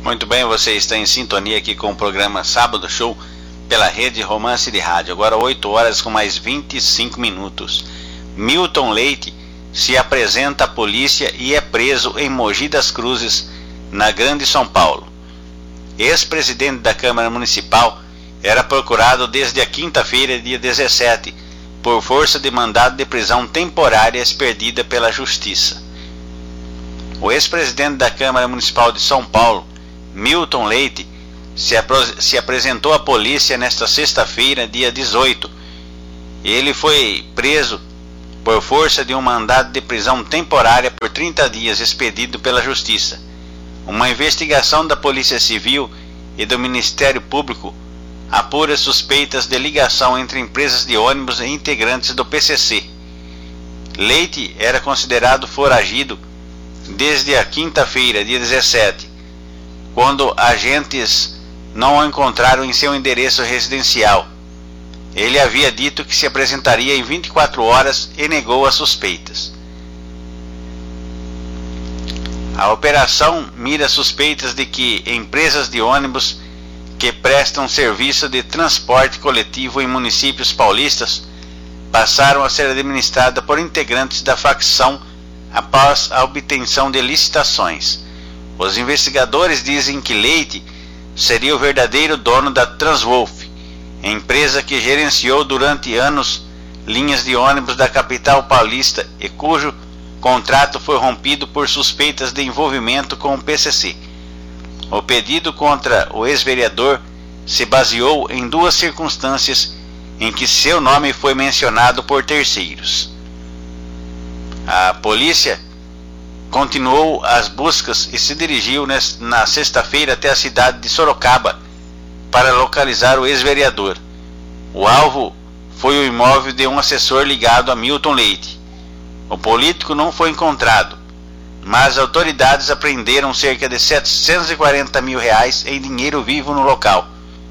Muito bem, você está em sintonia aqui com o programa Sábado Show pela Rede Romance de Rádio. Agora 8 horas com mais 25 minutos. Milton Leite se apresenta à polícia e é preso em Mogi das Cruzes, na Grande São Paulo. Ex-presidente da Câmara Municipal era procurado desde a quinta-feira, dia 17, por força de mandado de prisão temporária expedida pela Justiça. O ex-presidente da Câmara Municipal de São Paulo, Milton Leite, se apresentou à polícia nesta sexta-feira, dia 18. Ele foi preso por força de um mandado de prisão temporária por 30 dias expedido pela Justiça. Uma investigação da Polícia Civil e do Ministério Público apura suspeitas de ligação entre empresas de ônibus e integrantes do PCC. Leite era considerado foragido desde a quinta-feira, dia 17, quando agentes não o encontraram em seu endereço residencial. Ele havia dito que se apresentaria em 24 horas e negou as suspeitas. A operação mira suspeitas de que empresas de ônibus que prestam serviço de transporte coletivo em municípios paulistas passaram a ser administradas por integrantes da facção após a obtenção de licitações. Os investigadores dizem que Leite seria o verdadeiro dono da Transwolf, empresa que gerenciou durante anos linhas de ônibus da capital paulista e cujo contrato foi rompido por suspeitas de envolvimento com o PCC. O pedido contra o ex-vereador se baseou em duas circunstâncias em que seu nome foi mencionado por terceiros. A polícia continuou as buscas e se dirigiu na sexta-feira até a cidade de Sorocaba para localizar o ex-vereador. O alvo foi o imóvel de um assessor ligado a Milton Leite. O político não foi encontrado, mas as autoridades apreenderam cerca de R$740 mil em dinheiro vivo no local.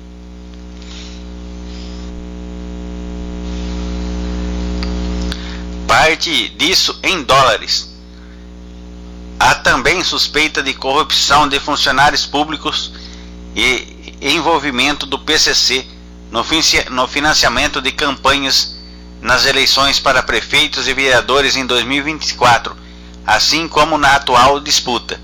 Parte disso em dólares. Há também suspeita de corrupção de funcionários públicos e envolvimento do PCC no financiamento de campanhas nas eleições para prefeitos e vereadores em 2024, assim como na atual disputa.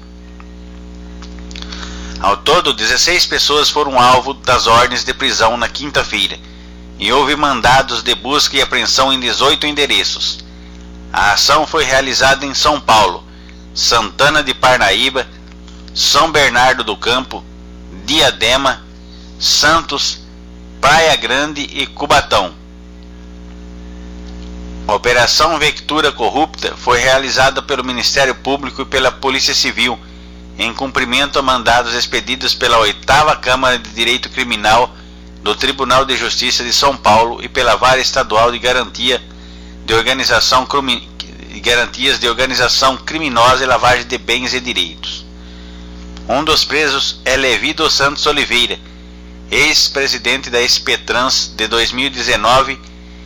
Ao todo, 16 pessoas foram alvo das ordens de prisão na quinta-feira, e houve mandados de busca e apreensão em 18 endereços. A ação foi realizada em São Paulo, Santana de Parnaíba, São Bernardo do Campo, Diadema, Santos, Praia Grande e Cubatão. A Operação Vectura Corrupta foi realizada pelo Ministério Público e pela Polícia Civil, em cumprimento a mandados expedidos pela 8ª Câmara de Direito Criminal do Tribunal de Justiça de São Paulo e pela Vara Estadual de Garantias de Organização Criminosa e Lavagem de Bens e Direitos. Um dos presos é Levi dos Santos Oliveira, ex-presidente da SP-Trans de 2019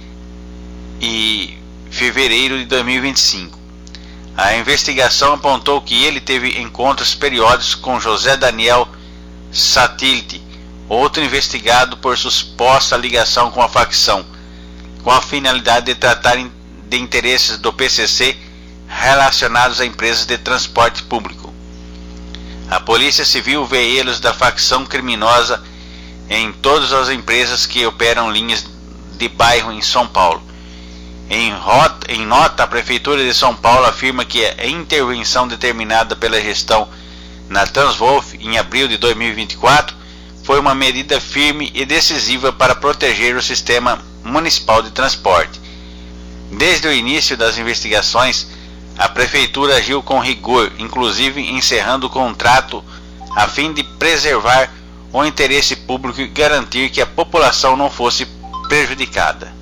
e fevereiro de 2025. A investigação apontou que ele teve encontros periódicos com José Daniel Satilte, outro investigado por suposta ligação com a facção, com a finalidade de tratar de interesses do PCC relacionados a empresas de transporte público. A Polícia Civil vê elos da facção criminosa em todas as empresas que operam linhas de bairro em São Paulo. Em nota, a Prefeitura de São Paulo afirma que a intervenção determinada pela gestão na Transwolf em abril de 2024 foi uma medida firme e decisiva para proteger o sistema municipal de transporte. Desde o início das investigações, a Prefeitura agiu com rigor, inclusive encerrando o contrato a fim de preservar o interesse público e garantir que a população não fosse prejudicada.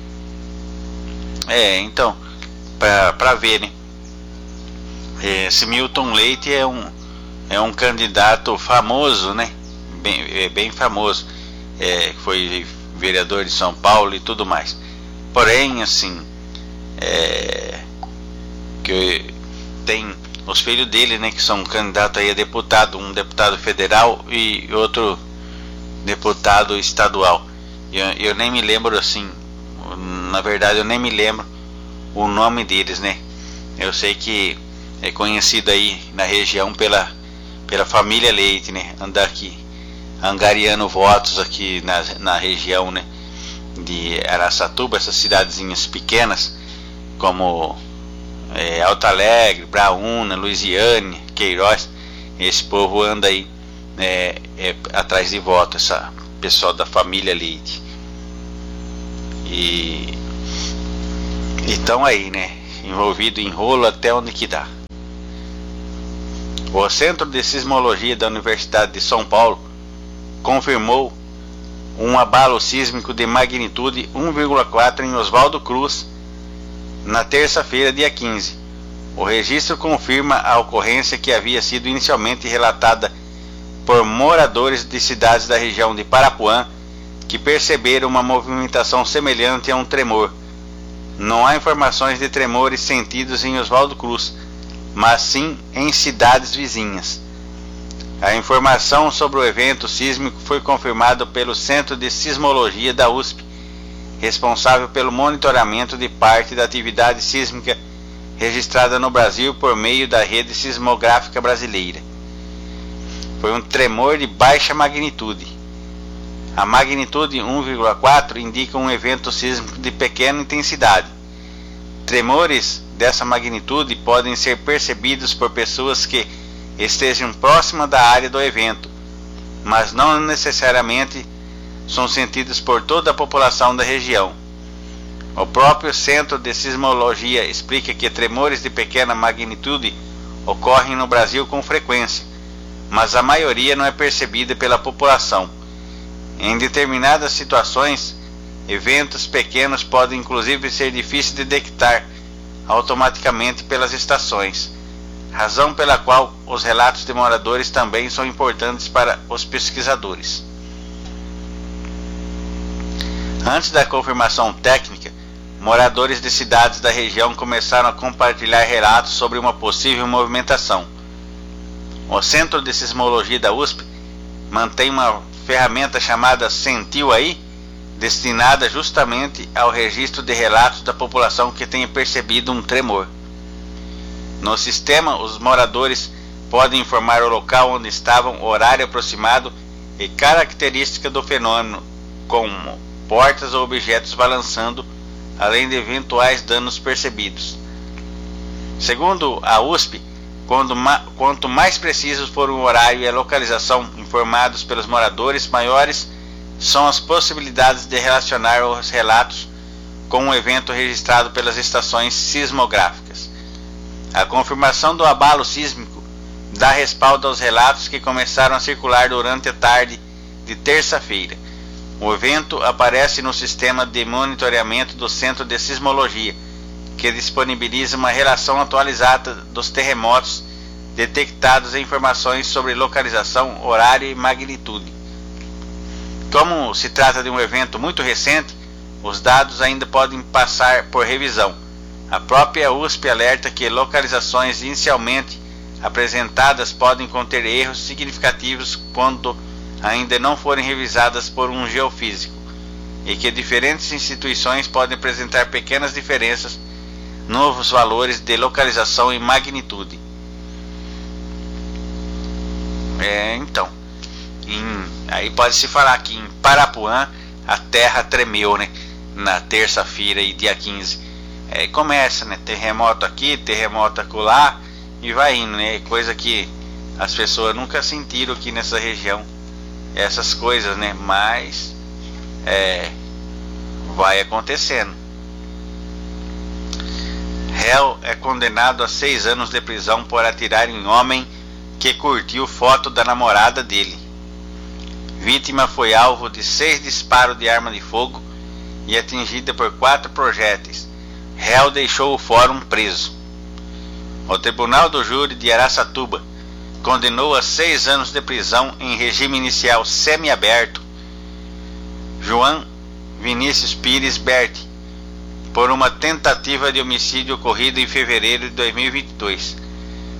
Então, para ver, né? Esse Milton Leite é um candidato famoso, né? Bem famoso, foi vereador de São Paulo e tudo mais. Porém, assim, que tem os filhos dele, né, que são candidatos aí a deputado, um deputado federal e outro deputado estadual. Eu nem me lembro assim, na verdade eu nem me lembro o nome deles, né? Eu sei que é conhecido aí na região pela família Leite, né? Andar aqui angariando votos aqui na região, né, de Araçatuba, essas cidadezinhas pequenas como Alto Alegre, Braúna, Luisiane, Queiroz. Esse povo anda aí atrás de voto, essa pessoal da família Leite. E estão aí, né, envolvido em rolo até onde que dá. O Centro de Sismologia da Universidade de São Paulo confirmou um abalo sísmico de magnitude 1,4 em Oswaldo Cruz na terça-feira, dia 15. O registro confirma a ocorrência que havia sido inicialmente relatada por moradores de cidades da região de Parapuã que perceberam uma movimentação semelhante a um tremor. Não há informações de tremores sentidos em Oswaldo Cruz, mas sim em cidades vizinhas. A informação sobre o evento sísmico foi confirmada pelo Centro de Sismologia da USP, responsável pelo monitoramento de parte da atividade sísmica registrada no Brasil por meio da Rede Sismográfica Brasileira. Foi um tremor de baixa magnitude. A magnitude 1,4 indica um evento sísmico de pequena intensidade. Tremores dessa magnitude podem ser percebidos por pessoas que estejam próximas da área do evento, mas não necessariamente são sentidos por toda a população da região. O próprio Centro de Sismologia explica que tremores de pequena magnitude ocorrem no Brasil com frequência, mas a maioria não é percebida pela população. Em determinadas situações, eventos pequenos podem inclusive ser difíceis de detectar automaticamente pelas estações, razão pela qual os relatos de moradores também são importantes para os pesquisadores. Antes da confirmação técnica, moradores de cidades da região começaram a compartilhar relatos sobre uma possível movimentação. O Centro de Sismologia da USP mantém uma ferramenta chamada Sentiu Aí, destinada justamente ao registro de relatos da população que tenha percebido um tremor. No sistema, os moradores podem informar o local onde estavam, horário aproximado e característica do fenômeno, como portas ou objetos balançando, além de eventuais danos percebidos. Segundo a USP, quanto mais precisos for o horário e a localização informados pelos moradores, maiores são as possibilidades de relacionar os relatos com um evento registrado pelas estações sismográficas. A confirmação do abalo sísmico dá respaldo aos relatos que começaram a circular durante a tarde de terça-feira. O evento aparece no sistema de monitoramento do Centro de Sismologia, que disponibiliza uma relação atualizada dos terremotos detectados e informações sobre localização, horário e magnitude. Como se trata de um evento muito recente, os dados ainda podem passar por revisão. A própria USP alerta que localizações inicialmente apresentadas podem conter erros significativos quando ainda não forem revisadas por um geofísico, e que diferentes instituições podem apresentar pequenas diferenças nos valores de localização e magnitude. Aí pode-se falar que em Parapuã a terra tremeu, né, na terça-feira e dia 15. Começa, né, terremoto aqui, terremoto acolá, e vai indo, né, coisa que as pessoas nunca sentiram aqui nessa região, essas coisas, né, mas vai acontecendo. Réu é condenado a 6 anos de prisão por atirar em homem que curtiu foto da namorada dele. Vítima foi alvo de 6 disparos de arma de fogo e atingida por 4 projéteis. Réu deixou o fórum preso. O Tribunal do Júri de Araçatuba condenou a 6 anos de prisão em regime inicial semiaberto João Vinícius Pires Berti por uma tentativa de homicídio ocorrido em fevereiro de 2022.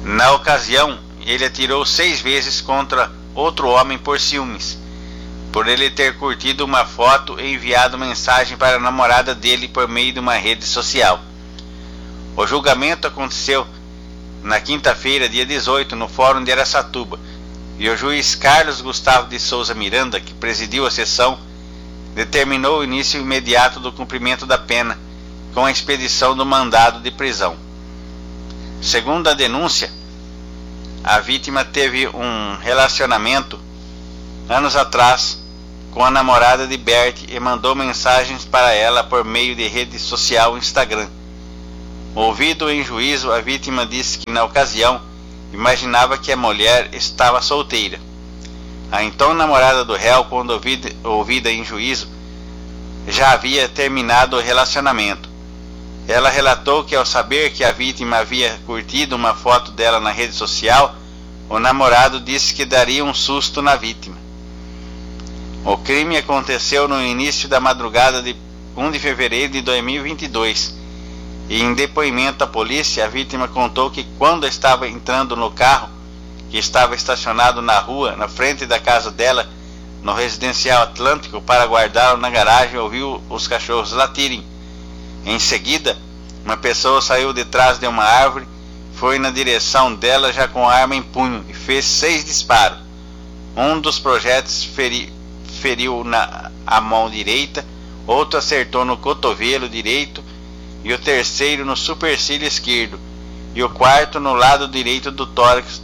Na ocasião, ele atirou 6 vezes contra outro homem por ciúmes, por ele ter curtido uma foto e enviado mensagem para a namorada dele por meio de uma rede social. O julgamento aconteceu na quinta-feira, dia 18, no Fórum de Araçatuba, e o juiz Carlos Gustavo de Souza Miranda, que presidiu a sessão, determinou o início imediato do cumprimento da pena, com a expedição do mandado de prisão. Segundo a denúncia, a vítima teve um relacionamento anos atrás com a namorada de Bert e mandou mensagens para ela por meio de rede social Instagram. Ouvido em juízo, a vítima disse que na ocasião imaginava que a mulher estava solteira. A então namorada do réu, quando ouvida em juízo, já havia terminado o relacionamento. Ela relatou que ao saber que a vítima havia curtido uma foto dela na rede social, o namorado disse que daria um susto na vítima. O crime aconteceu no início da madrugada de 1 de fevereiro de 2022. E em depoimento à polícia, a vítima contou que quando estava entrando no carro, que estava estacionado na rua, na frente da casa dela, no residencial Atlântico, para guardá-lo na garagem, ouviu os cachorros latirem. Em seguida, uma pessoa saiu de trás de uma árvore, foi na direção dela já com a arma em punho e fez 6 disparos. Um dos projéteis feriu a mão direita, outro acertou no cotovelo direito, e o terceiro no supercílio esquerdo, e o quarto no lado direito do tórax.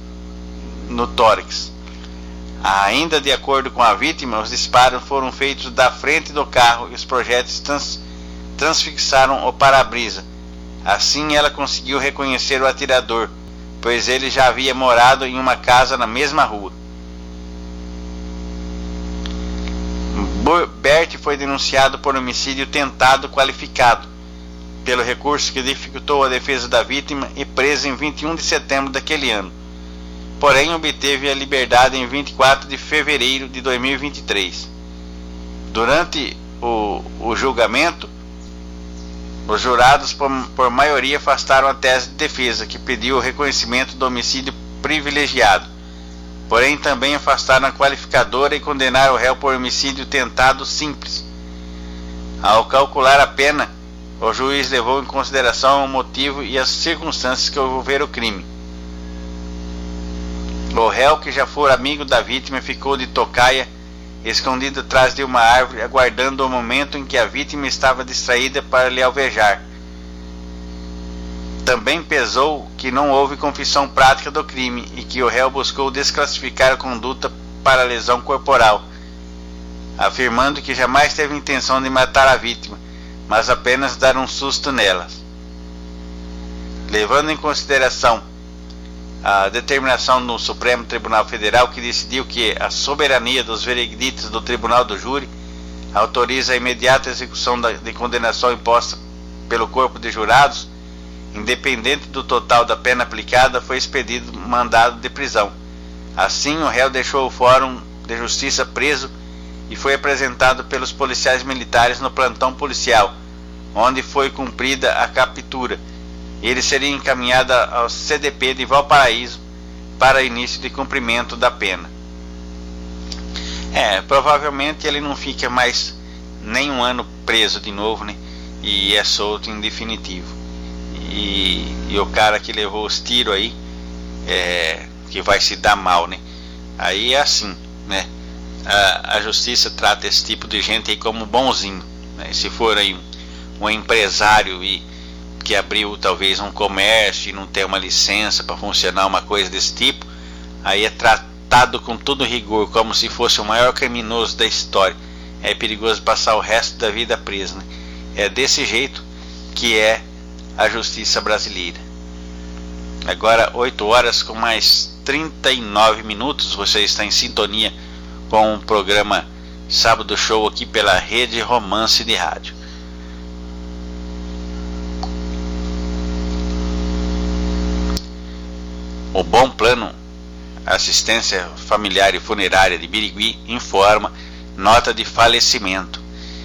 Ainda de acordo com a vítima, os disparos foram feitos da frente do carro e os projéteis transfixaram o para-brisa. Assim ela conseguiu reconhecer o atirador, pois ele já havia morado em uma casa na mesma rua. Bert foi denunciado por homicídio tentado qualificado, pelo recurso que dificultou a defesa da vítima, e preso em 21 de setembro daquele ano. Porém, obteve a liberdade em 24 de fevereiro de 2023. Durante o julgamento, os jurados, por maioria, afastaram a tese de defesa, que pediu o reconhecimento do homicídio privilegiado. Porém, também afastaram a qualificadora e condenaram o réu por homicídio tentado simples. Ao calcular a pena, o juiz levou em consideração o motivo e as circunstâncias que envolveram o crime. O réu, que já fora amigo da vítima, ficou de tocaia, escondido atrás de uma árvore, aguardando o momento em que a vítima estava distraída para lhe alvejar. Também pesou que não houve confissão prática do crime e que o réu buscou desclassificar a conduta para lesão corporal, afirmando que jamais teve intenção de matar a vítima, mas apenas dar um susto nelas. Levando em consideração a determinação do Supremo Tribunal Federal, que decidiu que a soberania dos veredictos do Tribunal do Júri autoriza a imediata execução de condenação imposta pelo corpo de jurados, independente do total da pena aplicada, foi expedido mandado de prisão. Assim, o réu deixou o Fórum de Justiça preso e foi apresentado pelos policiais militares no plantão policial, onde foi cumprida a captura. Ele seria encaminhado ao CDP de Valparaíso para início de cumprimento da pena. Provavelmente ele não fica mais nem um ano preso de novo, né? E é solto em definitivo. E o cara que levou os tiros aí, que vai se dar mal, né? Aí é assim, né? A justiça trata esse tipo de gente aí como bonzinho, né? Se for aí um empresário que abriu talvez um comércio e não tem uma licença para funcionar, uma coisa desse tipo, aí é tratado com todo rigor, como se fosse o maior criminoso da história. É perigoso passar o resto da vida preso, né? É desse jeito que é a justiça brasileira. Agora 8 horas com mais 39 minutos, você está em sintonia com o programa Sábado Show aqui pela Rede Romance de Rádio. O Bom Plano Assistência Familiar e Funerária de Birigui informa nota de falecimento.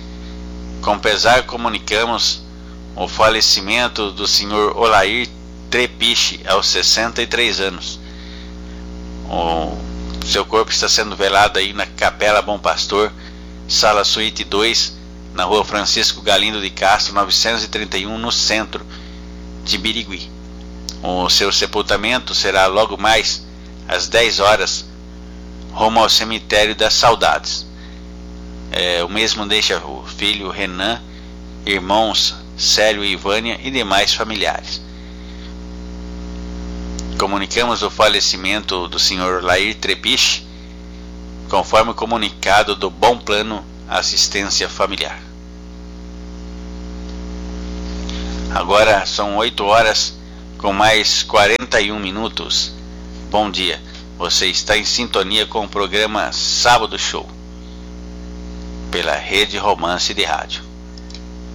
Com pesar comunicamos o falecimento do Sr. Olair Trepiche, aos 63 anos. O seu corpo está sendo velado aí na Capela Bom Pastor, sala suíte 2, na rua Francisco Galindo de Castro, 931, no centro de Birigui. O seu sepultamento será logo mais às 10 horas, rumo ao cemitério das Saudades. O mesmo deixa o filho Renan, irmãos Célio e Ivânia e demais familiares. Comunicamos o falecimento do Sr. Lair Trepiche, conforme o comunicado do Bom Plano Assistência Familiar. Agora são 8 horas com mais 41 minutos. Bom dia, você está em sintonia com o programa Sábado Show, pela Rede Romance de Rádio.